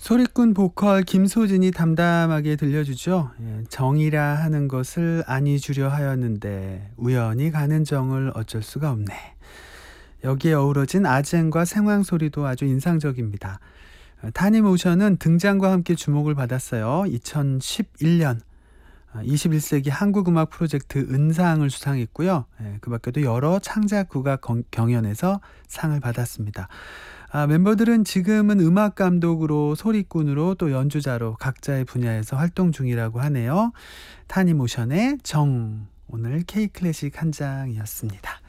소리꾼 보컬 김소진이 담담하게 들려주죠. 정이라 하는 것을 아니 주려 하였는데 우연히 가는 정을 어쩔 수가 없네. 여기에 어우러진 아쟁과 생황 소리도 아주 인상적입니다. 타니모션은 등장과 함께 주목을 받았어요. 2011년 21세기 한국음악 프로젝트 은상을 수상했고요. 그 밖에도 여러 창작 국악 경연에서 상을 받았습니다. 멤버들은 지금은 음악 감독으로, 소리꾼으로, 또 연주자로 각자의 분야에서 활동 중이라고 하네요. 타니모션의 정, 오늘 K클래식 한 장이었습니다.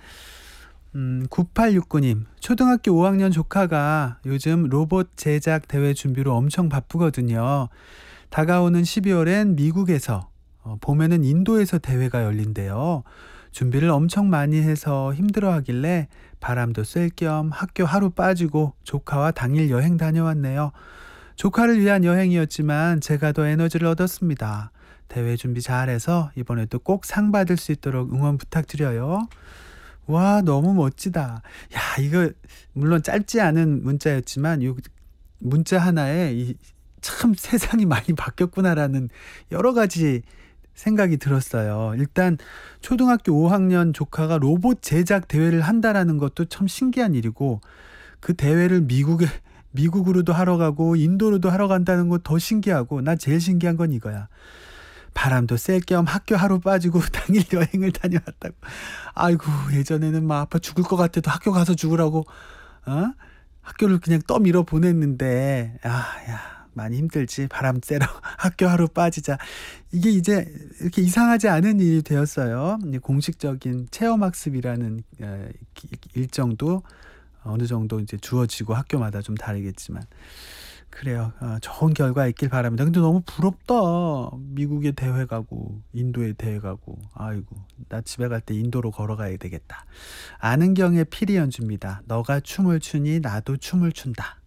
9869님, 초등학교 5학년 조카가 요즘 로봇 제작 대회 준비로 엄청 바쁘거든요. 다가오는 12월엔 미국에서, 봄에는 인도에서 대회가 열린대요. 준비를 엄청 많이 해서 힘들어 하길래 바람도 쐴 겸 학교 하루 빠지고 조카와 당일 여행 다녀왔네요. 조카를 위한 여행이었지만 제가 더 에너지를 얻었습니다. 대회 준비 잘해서 이번에도 꼭 상 받을 수 있도록 응원 부탁드려요. 와, 너무 멋지다. 야, 이거 물론 짧지 않은 문자였지만 이 문자 하나에 참 세상이 많이 바뀌었구나라는 여러 가지 생각이 들었어요. 일단 초등학교 5학년 조카가 로봇 제작 대회를 한다라는 것도 참 신기한 일이고, 그 대회를 미국으로도 하러 가고 인도로도 하러 간다는 거 더 신기하고, 나 제일 신기한 건 이거야. 바람도 쐴 겸 학교 하루 빠지고 당일 여행을 다녀왔다고. 아이고, 예전에는 막 아파 죽을 것 같아도 학교 가서 죽으라고 학교를 그냥 떠밀어 보냈는데, 야, 많이 힘들지. 바람 쐬러 학교 하루 빠지자. 이게 이제 이렇게 이상하지 않은 일이 되었어요. 공식적인 체험학습이라는 일정도 어느 정도 이제 주어지고, 학교마다 좀 다르겠지만. 그래요. 좋은 결과 있길 바랍니다. 근데 너무 부럽다. 미국에 대회 가고 인도에 대회 가고. 아이고, 나 집에 갈 때 인도로 걸어가야 되겠다. 아는경의 피리 연주입니다. 너가 춤을 추니 나도 춤을 춘다.